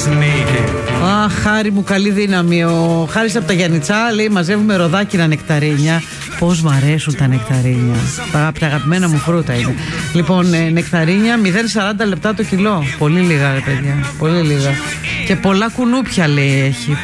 Αχ, Χάρη μου, καλή δύναμη. Ο Χάρης από τα Γιαννιτσά λέει: μαζεύουμε ροδάκινα νεκταρίνια. Πώς μ' αρέσουν τα νεκταρίνια. Τα αγαπημένα μου φρούτα είναι. Λοιπόν, νεκταρίνια 0,40 λεπτά το κιλό. Πολύ λίγα, ρε παιδιά. Πολύ λίγα. Και πολλά κουνούπια λέει έχει.